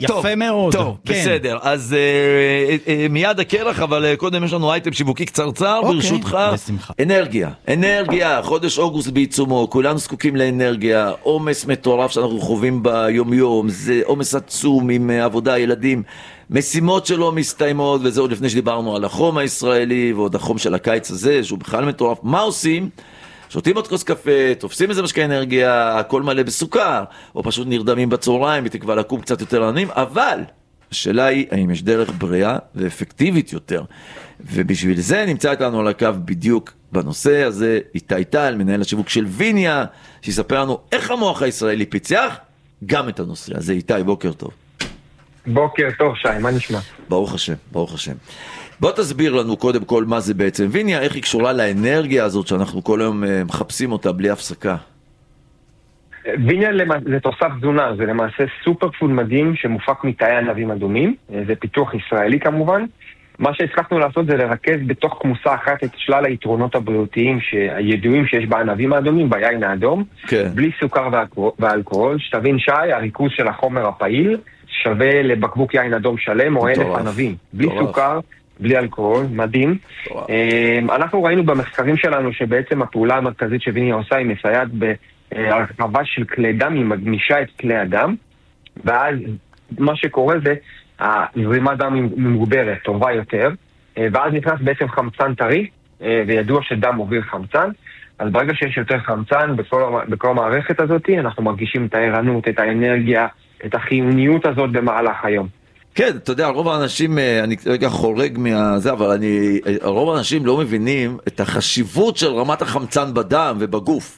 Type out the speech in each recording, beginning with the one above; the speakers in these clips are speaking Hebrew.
יפה מאוד. טוב, בסדר. אז מיד הקרח, אבל קודם יש לנו אייטם שיווקי קצרצר, ברשותך. בשמחה. אנרגיה, חודש אוגוסט בעיצומו, כולנו זקוקים לאנרגיה, עומס מטורף שאנחנו חווים ביום יום, זה עומס עצום עם עבודה, ילדים, משימות שלא מסתיימות, וזה עוד לפני שדיברנו על החום הישראלי, ועוד החום של הקיץ הזה, שהוא בכלל מטורף. מה עושים? שותים עוד כוס קפה, תופסים איזה משקה אנרגיה, הכל מלא בסוכר, או פשוט נרדמים בצהריים, בתקווה לקום קצת יותר עניים, אבל השאלה היא, האם יש דרך בריאה ואפקטיבית יותר? ובשביל זה נמצא איתנו על הקו בדיוק בנושא הזה, איתי טל, מנהל השיווק של ויניה, שיספר לנו איך המוח הישראלי פיצח גם את הנושא הזה. איתי, בוקר טוב. בוקר טוב, שי, מה נשמע? ברוך השם, ברוך השם. בוא תסביר לנו קודם כל מה זה בעצם ויניה, איך היא קשורה לאנרגיה הזאת שאנחנו כל היום מחפשים אותה בלי הפסקה. ויניה זה תוסף תזונה, זה למעשה סופר פוד מדהים שמופק מתאי ענבים אדומים, זה פיתוח ישראלי כמובן. מה שהצלחנו לעשות זה לרכז בתוך כמוסה אחת את שלל היתרונות הבריאותיים הידועים שיש בענבים האדומים, ביין האדום, כן. בלי סוכר ואלכוהול. שתבין שי, הריכוז של החומר הפעיל שווה לבקבוק יין אדום שלם או 1,000 ענבים, בלי סוכר, בלי אלכוהול, מדהים. אנחנו ראינו במחקרים שלנו שבעצם הפעולה המרכזית שוויניה עושה היא מסייעת בהרחבה של כלי דם, היא מגמישה את כלי הדם, ואז מה שקורה זה הזרימת דם מוגברת, טובה יותר, ואז נכנס בעצם חמצן טרי, וידוע שדם מוביל חמצן, אז ברגע שיש יותר חמצן בכל המערכת הזאת, אנחנו מרגישים את הערנות, את האנרגיה, את החיוניות הזאת במהלך היום. כן, אתה יודע, רוב האנשים, אני רגע חורג מהזה, אבל רוב האנשים לא מבינים את החשיבות של רמת החמצן בדם ובגוף.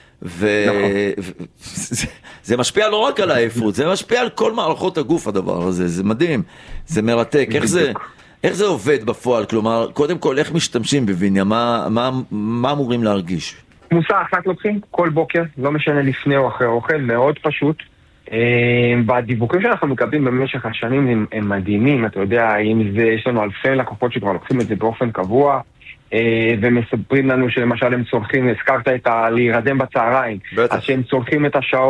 זה משפיע לא רק על העייפות, זה משפיע על כל מערכות הגוף הדבר הזה, זה מדהים, זה מרתק. איך זה עובד בפועל? כלומר, קודם כל, איך משתמשים בוויניה? מה אמורים להרגיש? כמוסה אחת לוקחים כל בוקר, לא משנה לפני או אחרי אוכל, מאוד פשוט. והדיווחים שאנחנו מקבלים במשך השנים הם מדהימים, אתה יודע, אם זה, יש לנו אלפי לקוחות שכבר לוקחים את זה באופן קבוע, ומספרים לנו שלמשל הם צורכים, הזכרת את להירדם בצהריים, אז שהם צורכים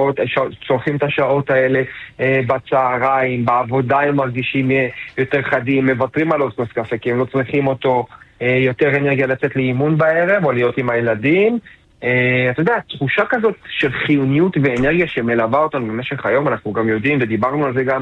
את השעות האלה בצהריים, בעבודה הם מרגישים יותר חדים, מוותרים על אוסקוס קפה, כי הם לא צריכים אותו, יותר אנרגיה לצאת לאימון בערב, או להיות עם הילדים. אתה יודע, תחושה כזאת של חיוניות ואנרגיה שמלווה אותנו במשך היום, אנחנו גם יודעים, ודיברנו על זה גם,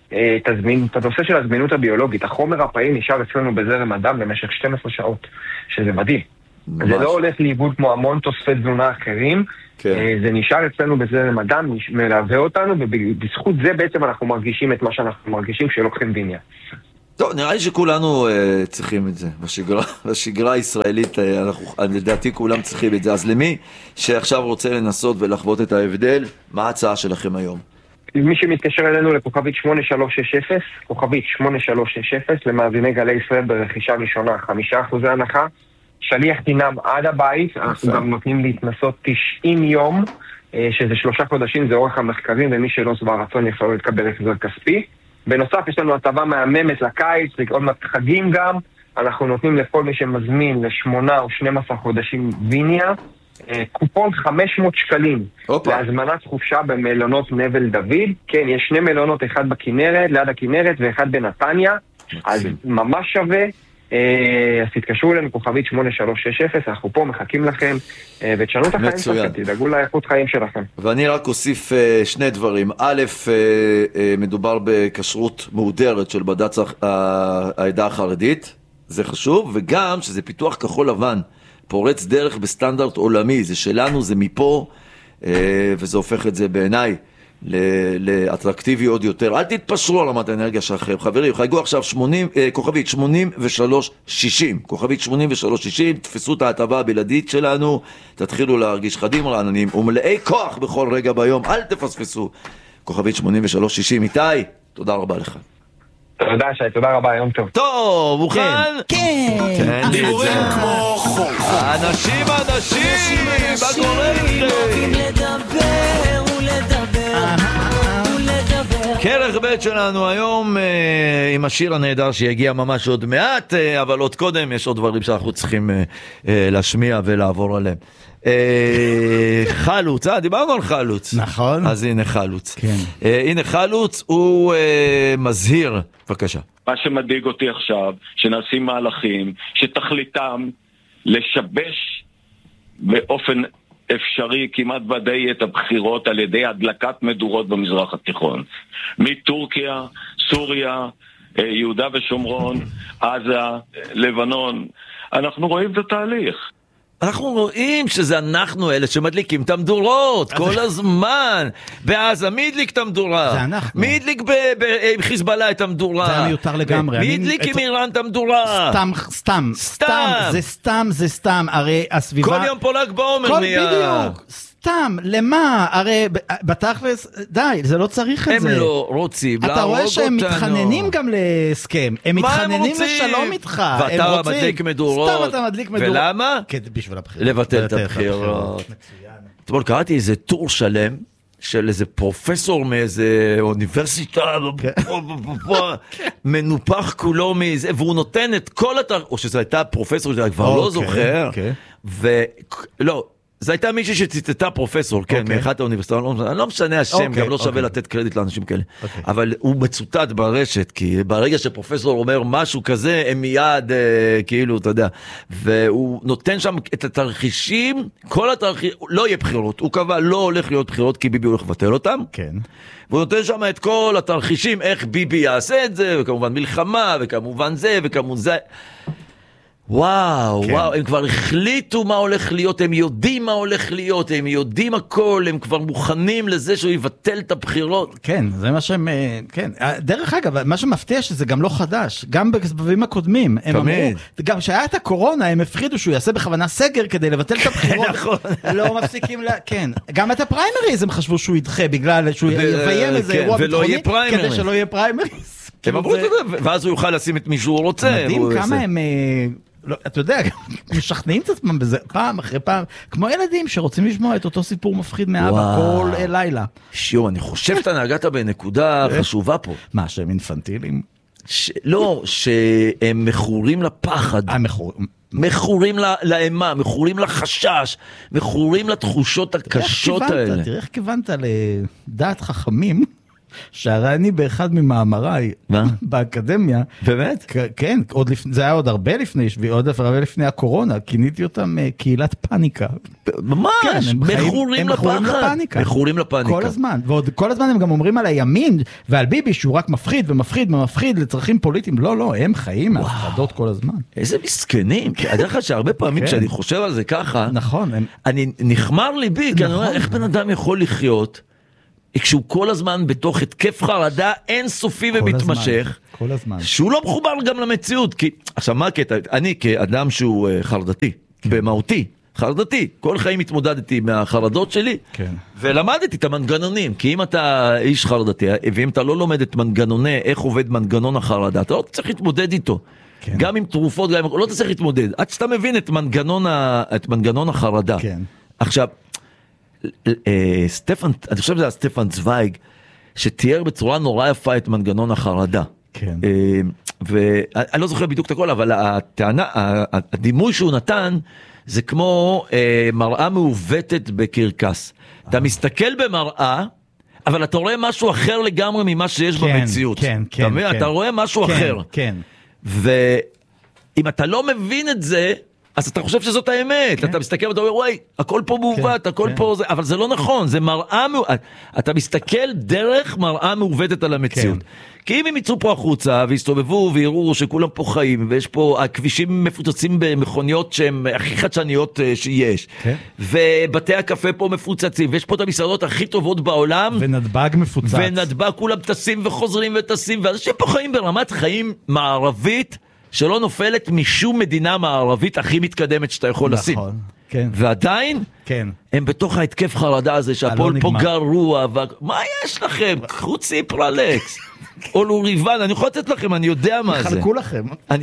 את הנושא של הזמינות הביולוגית, החומר הפעיל נשאר אצלנו בזרם הדם במשך 12 שעות, שזה מדהים. זה לא הולך לאיבוד כמו המון תוספי תזונה אחרים, זה נשאר אצלנו בזרם הדם, מלווה אותנו, ובזכות זה בעצם אנחנו מרגישים את מה שאנחנו מרגישים כשלוקחים ויניה. טוב, נראה לי שכולנו צריכים את זה, בשגרה הישראלית, לדעתי כולם צריכים את זה. אז למי שעכשיו רוצה לנסות ולחוות את ההבדל, מה ההצעה שלכם היום? מי שמתקשר אלינו לכוכבית 8360, כוכבית 8360, למאזיני גלי ישראל ברכישה ראשונה, 5% הנחה, שליח חינם עד הבית, אנחנו גם נותנים להתנסות 90 יום, שזה 3 חודשים, זה אורך המחקרים, ומי שלא שבע רצון יכול להתקבל החזר כספי. בנוסף, יש לנו הטבה מהממת לקיץ, עוד מעט חגים גם, אנחנו נותנים לכל מי שמזמין ל8 או 12 חודשים ויניה, קופון 500 שקלים להזמנת חופשה במלונות נבל דוד. כן, יש 2 מלונות, אחד בכנרת, ליד הכנרת, ואחד בנתניה, אז ממש שווה. אז תתקשרו אלינו כוכבית 8360, אנחנו פה מחכים לכם, ותשנו את החיים שלכם, תדאגו לאיכות חיים שלכם. ואני רק אוסיף 2 דברים. א', מדובר בכשרות מהודרת של בד"ץ העדה החרדית, זה חשוב, וגם שזה פיתוח כחול לבן, פורץ דרך בסטנדרט עולמי, זה שלנו, זה מפה, וזה הופך את זה בעיניי לאטרקטיבי עוד יותר. אל תתפשרו על רמת האנרגיה שלכם, חברים, חייגו עכשיו כוכבית 8360, כוכבית 8360, תפסו את ההטבה הבלעדית שלנו, תתחילו להרגיש חדים רעננים ומלאי כוח בכל רגע ביום, אל תפספסו. כוכבית 8360, איתי, תודה רבה לך. תודה שי, תודה רבה, יום טוב. טוב, מוכן? כן. תן לי את זה. אנשים, מה קורה לכם? כרך ב' שלנו היום עם השיר הנהדר שיגיע ממש עוד מעט, אבל עוד קודם יש עוד דברים שאנחנו צריכים להשמיע ולעבור עליהם. חלוץ, דיברנו על חלוץ. נכון. אז הנה חלוץ. כן. הנה חלוץ, הוא מזהיר. בבקשה. מה שמדאיג אותי עכשיו, שנעשים מהלכים, שתכליתם לשבש באופן אפשרי כמעט ודאי את הבחירות על ידי הדלקת מדורות במזרח התיכון. מטורקיה, סוריה, יהודה ושומרון, עזה, לבנון. אנחנו רואים את התהליך. אנחנו רואים שזה אנחנו אלה שמדליקים את המדורות כל הזמן. בעזה מי הדליק את המדורה? זה אנחנו. מי הדליק בחיזבאללה את המדורה? זה היה מיותר לגמרי. מי הדליק עם איראן את המדורה? סתם. זה סתם. הרי הסביבה... כל יום פה ל"ג בעומר נהיה. בדיוק. סתם, למה? הרי בתכלס, די, זה לא צריך את זה. הם לא רוצים להרוג אותנו. אתה רואה שהם מתחננים גם להסכם. הם מתחננים לשלום איתך. ואתה מדליק מדורות. סתם אתה מדליק מדורות. ולמה? בשביל הבחירות. לבטל את הבחירות. אתמול קראתי איזה טור שלם של איזה פרופסור מאיזה אוניברסיטה מנופח כולו מזה, והוא נותן את כל או שזו הייתה פרופסור שאני כבר לא זוכר, ולא, זו הייתה מישהי שציטטה פרופסור, כן, מאחת האוניברסיטה, אני לא משנה השם, גם לא שווה לתת קרדיט לאנשים כאלה, אבל הוא מצוטט ברשת, כי ברגע שפרופסור אומר משהו כזה, הם מיד, כאילו, אתה יודע, והוא נותן שם את התרחישים, כל התרחישים, לא יהיה בחירות, הוא קבע לא הולך להיות בחירות, כי ביבי הולך לבטל אותם, כן. והוא נותן שם את כל התרחישים, איך ביבי יעשה את זה, וכמובן מלחמה, וכמובן זה, וכמובן זה. וואו, הם כבר החליטו מה הולך להיות, הם יודעים מה הולך להיות, הם יודעים הכל, הם כבר מוכנים לזה שהוא יבטל את הבחירות. כן, זה מה שהם, כן. דרך אגב, מה שמפתיע שזה גם לא חדש, גם בסבבים הקודמים. הם אמרו, גם שהיה את הקורונה, הם הפחידו שהוא יעשה בכוונה סגר כדי לבטל את הבחירות. לא מפסיקים, כן. גם את הפריימריז הם חשבו שהוא ידחה, בגלל שהוא יביים איזה אירוע ביטחוני, כדי שלא יהיה פריימריז. הם אמרו את זה, ואז הוא יוכל לשים את מי שהוא רוצה. מדהים כמה הם... לא, אתה יודע, משכנעים את עצמם בזה פעם אחרי פעם, כמו ילדים שרוצים לשמוע את אותו סיפור מפחיד מאבא כל לילה. שיו, אני חושב שאתה נגעת בנקודה חשובה פה. מה, שהם אינפנטילים? לא, שהם מכורים לפחד. מכורים לאימה, מכורים לחשש, מכורים לתחושות הקשות האלה. תראה איך כיוונת לדעת חכמים, שהרי אני באחד ממאמריי באקדמיה, באמת? כן, זה היה עוד הרבה לפני, עוד הרבה לפני הקורונה, כיניתי אותם קהילת פאניקה. ממש, מכורים לפחד. מכורים לפאניקה. כל הזמן, ועוד כל הזמן הם גם אומרים על הימין ועל ביבי שהוא רק מפחיד ומפחיד ומפחיד לצרכים פוליטיים. לא, הם חיים מהפחדות כל הזמן. איזה מסכנים, כי אני חושב שהרבה פעמים כשאני חושב על זה ככה, נכון, אני נחמר ליבי, כי אני אומר, איך בן אדם יכול לחיות כשהוא כל הזמן בתוך התקף חרדה אינסופי ומתמשך, כל הזמן. שהוא לא מחובר גם למציאות. כי, עכשיו מה הקטע? אני כאדם שהוא חרדתי, במהותי, חרדתי, כל חיים התמודדתי מהחרדות שלי, ולמדתי את המנגנונים, כי אם אתה איש חרדתי, ואם אתה לא לומד את מנגנוני, איך עובד מנגנון החרדה, אתה לא צריך להתמודד איתו. גם עם תרופות, גם עם... לא צריך להתמודד, עד שאתה מבין את מנגנון החרדה. עכשיו, סטפן, אני חושב שזה היה סטפן צוויג, שתיאר בצורה נורא יפה את מנגנון החרדה. כן. ואני לא זוכר בדיוק את הכל, אבל הדימוי שהוא נתן, זה כמו מראה מעוותת בקרקס. אתה מסתכל במראה, אבל אתה רואה משהו אחר לגמרי ממה שיש במציאות. כן, כן. אתה רואה משהו אחר. כן. ואם אתה לא מבין את זה, אז אתה חושב שזאת האמת, אתה מסתכל ואתה אומר, וואי, הכל פה מעוות, הכל פה זה, אבל זה לא נכון, זה מראה מעוות, אתה מסתכל דרך מראה מעוותת על המציאות. כי אם הם יצאו פה החוצה, והסתובבו ויראו שכולם פה חיים, ויש פה, הכבישים מפוצצים במכוניות שהן הכי חדשניות שיש, ובתי הקפה פה מפוצצים, ויש פה את המסעדות הכי טובות בעולם, ונדב"ג מפוצץ. ונדב"ג כולם טסים וחוזרים וטסים, ואנשים פה חיים ברמת חיים מערבית, שלא נופלת משום מדינה מערבית הכי מתקדמת שאתה יכול לשים. כן. ועדיין, הם בתוך ההתקף חרדה הזה, שהפועל פה גרוע, מה יש לכם? קחו ציפרלקס. או לוריבן, אני יכול לתת לכם, אני יודע מה זה. חלקו לכם.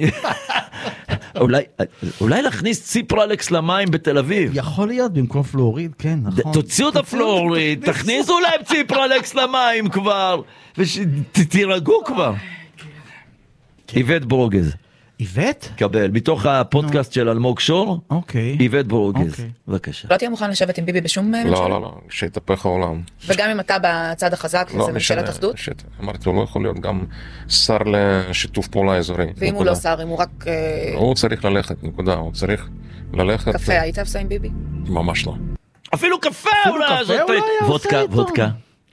אולי להכניס ציפרלקס למים בתל אביב. יכול להיות, במקום פלואוריד, כן, נכון. תוציאו את הפלואוריד, תכניסו להם ציפרלקס למים כבר, ותירגעו כבר. איבט ברוגז. איבט? קבל, מתוך הפודקאסט של אלמוג שור, איבט ברוגז, בבקשה. לא תהיה מוכן לשבת עם ביבי בשום ממשלה? לא, שיתהפך העולם. וגם אם אתה בצד החזק, זה ממשלת אחדות? אמרתי, הוא לא יכול להיות גם שר לשיתוף פעולה אזורי. ואם הוא לא שר, אם הוא רק... הוא צריך ללכת, נקודה, הוא צריך ללכת... קפה, היית עושה עם ביבי? ממש לא. אפילו קפה אולי, וודקה.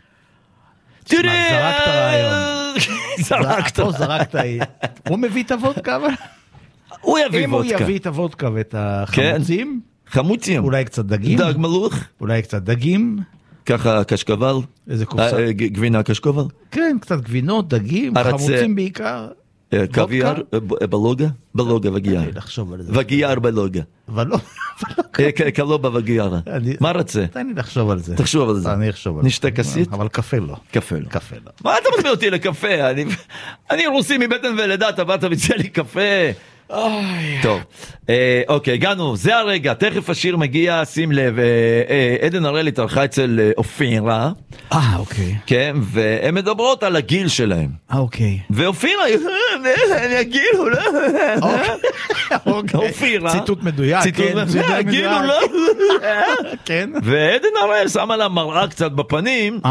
זרקת רעיון. זרקת. הוא מביא את הוודקה, אבל... הוא יביא אם וודקה. הוא יביא את הוודקה ואת החמוצים, חמוצים. אולי קצת דגים. דג מלוך. אולי קצת דגים. ככה קשקבל. איזה קופסה. גבינה קשקבל. כן, קצת גבינות, דגים, חמוצים בעיקר. קוויאר, בלוגה וגיאר. לחשוב על זה. וגיאר בלוגה. אבל לא. קלובה וגיאר. מה רצה? תן לי לחשוב על זה. תחשוב על זה. אני אחשוב על זה. נשתה כסית? אבל קפה לא. קפה לא. קפה לא. מה אתה מזמין אותי לקפה? אני רוסי מבטן ולידה, אתה באת וציע לי קפה. טוב, אוקיי, הגענו, זה הרגע, תכף השיר מגיע, שים לב, עדן הראל התארחה אצל אופירה. אוקיי. כן, והן מדברות על הגיל שלהם. אוקיי. ואופירה, אני הגיל, הוא לא... אופירה. ציטוט מדויק. הגיל הוא לא... כן. ועדן הראל שמה לה מראה קצת בפנים,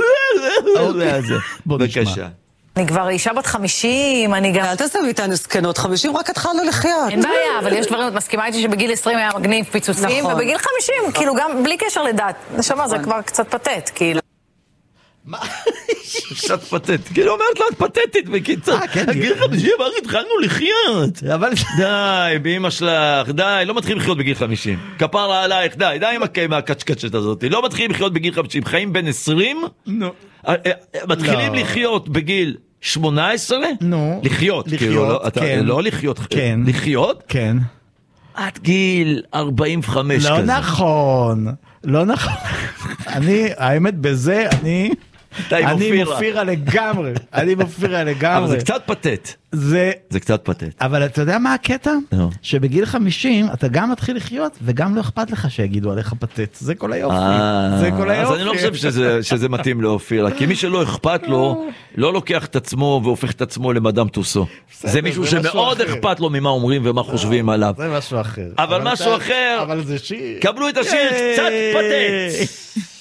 בבקשה. אני כבר אישה בת 50, אני גם... אל תעשו איתנו סקנות, 50 רק התחלנו לחיות. אין בעיה, אבל יש דברים, את מסכימה איתי שבגיל 20 היה מגניב פיצוצים, ובגיל 50, כאילו גם בלי קשר לדת, נשמע, זה כבר קצת פתט, כאילו. מה? קצת פתט, כאילו אומרת לה, את פתטית בקיצור. בגיל 50 רק התחלנו לחיות. די, באמא שלך, די, לא מתחילים לחיות בגיל 50. כפרה עלייך, די עם הקצ'קצ'ת הזאת. לא מתחילים לחיות בגיל 50, חיים בין 20, מתחילים לחיות בגיל 18? לחיות, כן. לא לחיות, לחיות? כן. עד גיל 45 כזה. לא נכון. האמת בזה, אני מופירה לגמרי. אבל זה קצת פתט. זה קצת פתט. אבל אתה יודע מה הקטע? שבגיל 50 אתה גם מתחיל לחיות וגם לא אכפת לך שיגידו עליך פתט. זה כל היופי. אז אני לא חושב שזה מתאים לאופירה, כי מי שלא אכפת לו לא לוקח את עצמו והופך את עצמו למאדם טוסו. זה מישהו שמאוד אכפת לו ממה אומרים ומה חושבים עליו. זה משהו אחר. אבל משהו אחר. אבל זה שיר. קבלו את השיר קצת פתט.